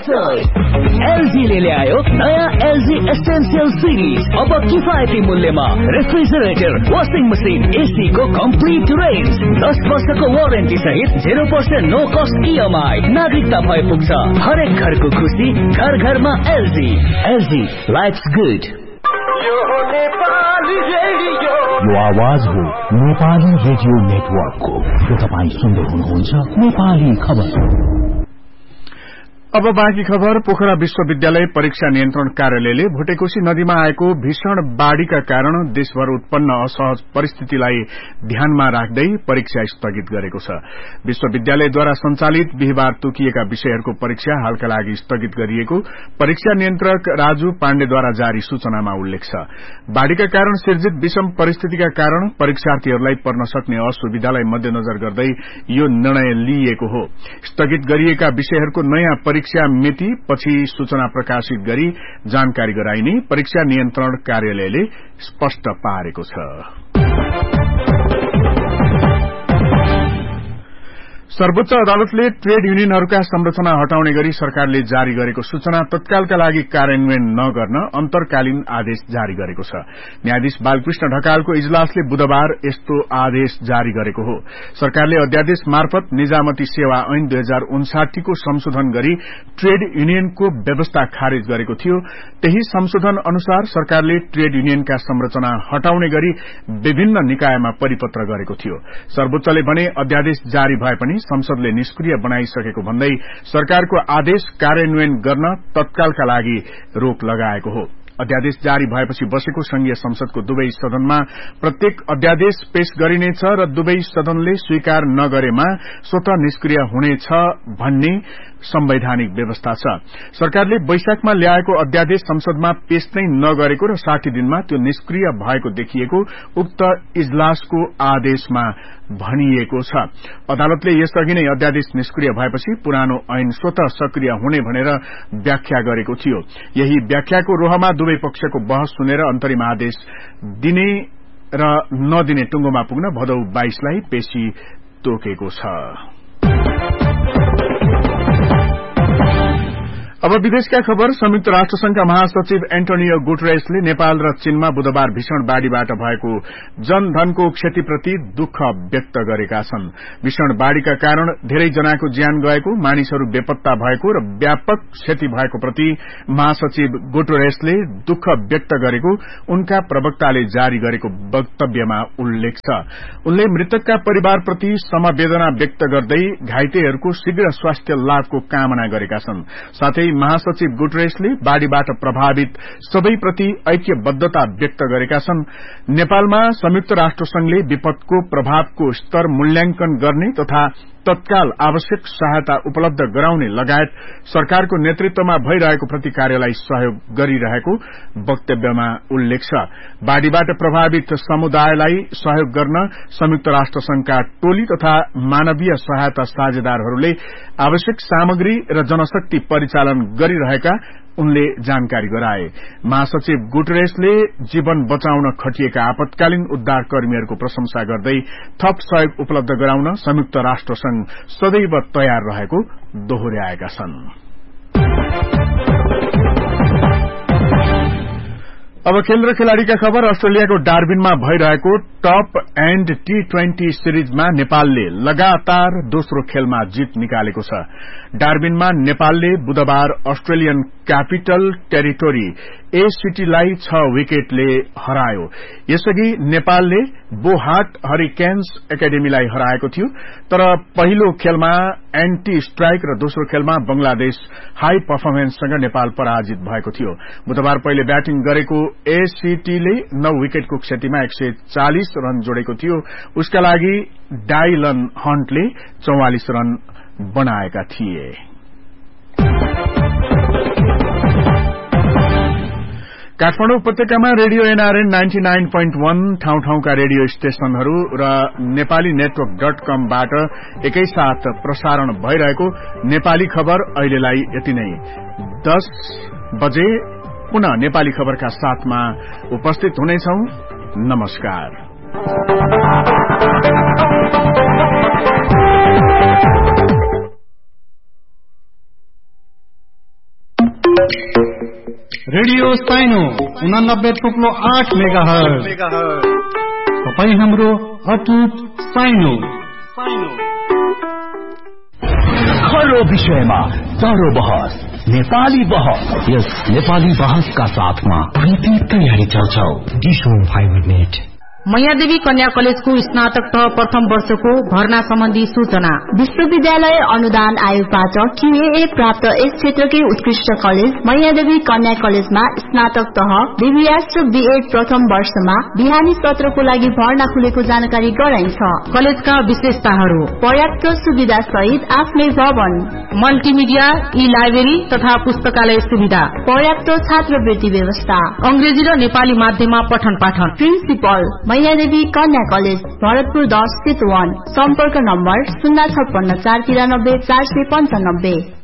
LG ले ल्यायो नयाँ एलजी एसेन्शियल सिरिज। अब किफायती मूल्यमा रेफ्रिजरेटर, वाशिङ मसिन, एसी को कम्प्लिट रेन्ज, 10 वर्षको वारेन्टी सहित 0% नो कस्ट इएमआई। नागरिकता भए पुग्छ हरेक घरको खुसी, घर घरमा एलजी। LG lives good. यो आवाज हो नेपाली रेडियो नेटवर्कको। यो तपाईँ सुन्दै हुनुहुन्छ नेपाली खबर। अब बाँकी खबर। पोखरा विश्वविद्यालय परीक्षा नियन्त्रण कार्यालयले भुटेकोशी नदीमा आएको भीषण बाढ़ीका कारण देशभर उत्पन्न असहज परिस्थितिलाई ध्यानमा राख्दै परीक्षा स्थगित गरेको छ। विश्वविद्यालयद्वारा संचालित बिहीबार तोकिएका विषयहरूको परीक्षा हालका लागि स्थगित गरिएको परीक्षा नियन्त्रक राजु पाण्डेद्वारा जारी सूचनामा उल्लेख छ। बाढ़ीका कारण सिर्जित विषम परिस्थितिका कारण परीक्षार्थीहरूलाई पर्न सक्ने असुविधालाई मध्यनजर गर्दै यो निर्णय लिइएको हो। स्थगित गरिएका विषयहरूको नयाँ परीक्षा मिति पछि सूचना प्रकाशित गरी जानकारी गराइने परीक्षा नियन्त्रण कार्यालयले स्पष्ट पारेको छ। सर्वोच्च अदालतले ट्रेड युनियनहरूका संरचना हटाउने गरी सरकारले जारी गरेको सूचना तत्कालका लागि कार्यान्वयन नगर्न अन्तर्कालीन आदेश जारी गरेको छ। न्यायाधीश बालकृष्ण ढकालको इजलासले बुधबार यस्तो आदेश जारी गरेको हो। सरकारले अध्यादेश मार्फत निजामती सेवा ऐन 2059 को संशोधन गरी ट्रेड युनियनको व्यवस्था खारेज गरेको थियो। त्यही संशोधन अनुसार सरकारले ट्रेड युनियनका संरचना हटाउने गरी विभिन्न निकायमा परिपत्र गरेको थियो। सर्वोच्चले भने अध्यादेश जारी भए पनि संसदले निष्क्रिय बनाइसकेको भन्दै सरकारको आदेश कार्यान्वयन गर्न तत्कालका लागि रोक लगाएको हो। अध्यादेश जारी भएपछि बसेको संघीय संसदको दुवै सदनमा प्रत्येक अध्यादेश पेश गरिनेछ र दुवै सदनले स्वीकार नगरेमा स्वतः निष्क्रिय हुनेछ भन्ने संवैधानिक व्यवस्था छ। सरकारले वैशाखमा ल्याएको अध्यादेश संसदमा पेश नै नगरेको र 60 दिनमा त्यो निष्क्रिय भएको देखिएको उक्त इजलासको आदेशमा भनिएको छ। अदालतले यसअघि नै अध्यादेश निष्क्रिय भएपछि पुरानो ऐन स्वतः सक्रिय हुने भनेर व्याख्या गरेको थियो। यही व्याख्याको रोहमा दुवै पक्षको बहस सुनेर अन्तरिम आदेश दिने र नदिने टुंगोमा पुग्न भदौ 22 लाई पेशी तोकेको छ। अब विदेशका खबर। संयुक्त राष्ट्रसंघका महासचिव एन्टोनियो गुटेरेसले नेपाल र चीनमा बुधबार भीषण बाढ़ीबाट भएको जनधनको क्षतिप्रति दुःख व्यक्त गरेका छन्। भीषण बाढ़ीका कारण धेरै जनाको ज्यान गएको, मानिसहरू बेपत्ता भएको र व्यापक क्षति भएको प्रति महासचिव गुटेरेसले दुःख व्यक्त गरेको उनका प्रवक्ताले जारी गरेको वक्तव्यमा उल्लेख छ। उनले मृतकका परिवारप्रति समवेदना व्यक्त गर्दै घाइतेहरूको शीघ्र स्वास्थ्य लाभको कामना गरेका छन्। साथै महासचिव गुटेरेसले बाढ़ीबाट प्रभावित सबैप्रति ऐक्यबद्धता व्यक्त गरेका छन्। नेपालमा संयुक्त राष्ट्रसंघले विपदको प्रभावको स्तर मूल्याङ्कन गर्ने तथा तत्काल आवश्यक सहायता उपलब्ध गराउने लगायत सरकारको नेतृत्वमा भइरहेको प्रति कार्यलाई सहयोग गरिरहेको वक्तव्यमा उल्लेख छ। बाढ़ीबाट प्रभावित समुदायलाई सहयोग गर्न संयुक्त राष्ट्रसंघका टोली तथा मानवीय सहायता साझेदारहरूले आवश्यक सामग्री र जनशक्ति परिचालन गरिरहेका उनले जानकारी गराए। महासचिव गुटेरेसले जीवन बचाउन खटिएका आपतकालीन उद्धार कर्मीहरूको प्रशंसा गर्दै थप सहयोग उपलब्ध गराउन संयुक्त राष्ट्रसंघ सदैव तयार रहेको दोहोर्याएका छन्। अब खेल र खेलाड़ीका खबर। अस्ट्रेलियाको डार्बिनमा भइरहेको टप एण्ड T20 सिरिजमा नेपालले लगातार दोस्रो खेलमा जित निकालेको छ। डार्बिनमा नेपालले बुधबार अस्ट्रेलियन क्यापिटल टेरिटोरी एसीटीलाई 6 विकेटले हरायो। यसअघि नेपालले बोहाट हरिकेन्स एकाडेमीलाई हराएको थियो, तर पहिलो खेलमा एन्टी स्ट्राइक र दोस्रो खेलमा बंगलादेश हाई पर्फर्मेन्ससँग नेपाल पराजित भएको थियो। बुधबार पहिले ब्याटिङ गरेको एसीटीले 9 विकेटको क्षतिमा 140 रन जोडेको थियो। उसका लागि डाइलन हन्टले 44 रन बनाएका थिए। काठमाडौँ उपत्यकामा रेडियो एनआरएन 99.1 ठाउँ ठाउँका रेडियो स्टेशनहरू र नेपाली नेटवर्क .com-बाट एकैसाथ प्रसारण भइरहेको नेपाली खबर अहिलेलाई यति नै। 10 बजे पुनः नेपाली खबरका साथमा उपस्थित हुनेछौं। नमस्कार। रेडियो साइनो 89.8 मेगाहर्ज तपाई हाम्रो अटुट साइनो खरो विषयमा चाँडो बहस नेपाली बहस। यस नेपाली बहसका साथमा प्रति तयारी चल्छौ डिशो फाइबर नेट। मैयादेवी कन्या कलेजको स्नातक तह प्रथम वर्षको भर्ना सम्बन्धी सूचना। विश्वविद्यालय अनुदान आयोगबाट QAA प्राप्त एक क्षेत्रकै उत्कृष्ट कलेज मैयादेवी कन्या कलेजमा स्नातक तह BBS र BEd प्रथम वर्षमा बिहानी सत्रको लागि भर्ना खुलेको जानकारी गराइन्छ। कलेजका विशेषताहरू: पर्याप्त सुविधा सहित आफ्नै भवन, मल्टिमिडिया, ई लाइब्रेरी तथा पुस्तकालय सुविधा, पर्याप्त छात्रवृत्ति व्यवस्था, अंग्रेजी र नेपाली माध्यममा पठन पाठन। प्रिन्सिपल मैयादेवी कन्या कलेज भरतपुर 10 स्थित 1। सम्पर्क नम्बर 056 493 495।